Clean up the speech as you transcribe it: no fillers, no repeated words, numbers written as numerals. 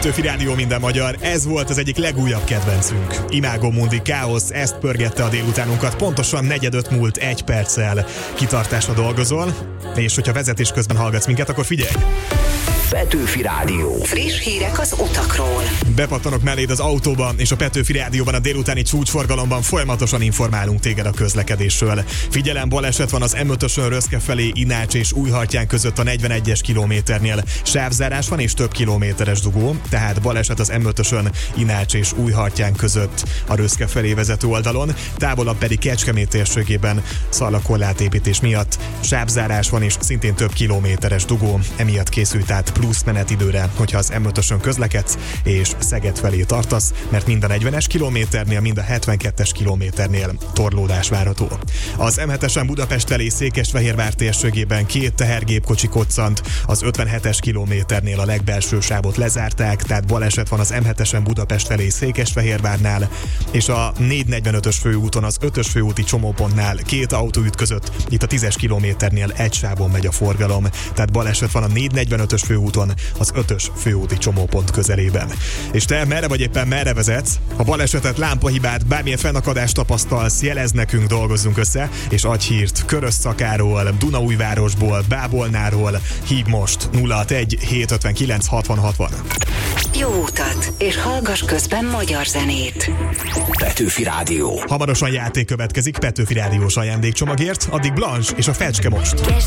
Petőfi Rádió, minden magyar. Ez volt az egyik legújabb kedvencünk. Imago Mundi Káosz, ezt pörgette a délutánunkat. Pontosan 4:45 múlt 1 perccel. Kitartásra dolgozol, és hogyha vezetés közben hallgatsz minket, akkor figyelj! Petőfi Rádió. Friss hírek az utakról. Bepattanok melléd az autóban, és a Petőfi Rádióban a délutáni csúcsforgalomban folyamatosan informálunk téged a közlekedésről. Figyelem, baleset van az M5-ösön Röszke felé Inács és Újhartyán között a 41-es kilométernél. Sávzárás van és több kilométeres dugó, tehát baleset az M5-ösön Inács és Újhartyán között a Röszke felé vezető oldalon, távolabb pedig Kecskemét térségében szalakorlátépítés miatt sávzárás van és szintén több kilométeres dugó, emiatt készült át plusz menetidőre, hogyha az M5-ösön közlekedsz és Szeged felé tartasz, mert mind a 40-es kilométernél, mind a 72-es kilométernél torlódás várható. Az M7-esen Budapest felé Székesfehérvár térségében 2 tehergépkocsi koccant, az 57-es kilométernél a legbelső sávot lezárták, tehát baleset van az M7-esen Budapest felé Székesfehérvárnál, és a 445-ös főúton az 5-ös főúti csomópontnál 2 autó ütközött, itt a 10-es kilométernél egy sávon megy a forgalom, tehát baleset van a 445-ös főúton az 5-ös főúti csomópont közelében. És te merre vagy éppen merre vezetsz? Ha balesetet, lámpahibát, bármilyen fennakadást tapasztalsz, jelezz nekünk, dolgozzunk össze, és adj hírt Körösszakáról, Dunaújvárosból, Bábolnáról. Hívd most 061 759 60 60. Jó utat, és hallgass közben magyar zenét. Petőfi Rádió. Hamarosan játék következik Petőfi Rádiós ajándékcsomagért, addig Blanche és a Fecske most.